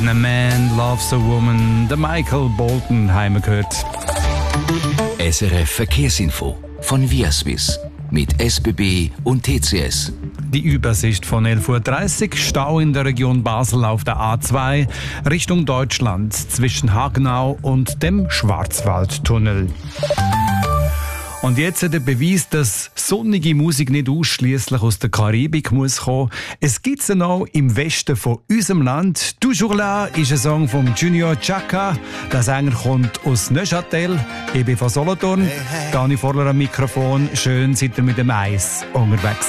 A Man Loves a Woman, der Michael Bolton haben wir gehört. SRF Verkehrsinfo von Viaswiss mit SBB und TCS. Die Übersicht von 11:30 Uhr. Stau in der Region Basel auf der A2 Richtung Deutschland zwischen Hagenau und dem Schwarzwaldtunnel. Und jetzt der Beweis, dass sonnige Musik nicht ausschließlich aus der Karibik muss kommen. Es gibt sie noch im Westen von unserem Land. «Toujours là» ist ein Song von Junior Chaka. Der Sänger kommt aus Neuchâtel. Ich bin von Solothurn. Dani Vorler am Mikrofon. Schön seid ihr mit dem Eis unterwegs.